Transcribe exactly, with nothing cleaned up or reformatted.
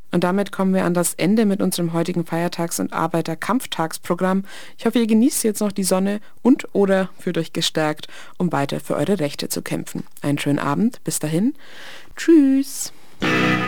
Und damit kommen wir an das Ende mit unserem heutigen Feiertags- und Arbeiterkampftagsprogramm. Ich hoffe, ihr genießt jetzt noch die Sonne und oder fühlt euch gestärkt, um weiter für eure Rechte zu kämpfen. Einen schönen Abend. Bis dahin. Tschüss.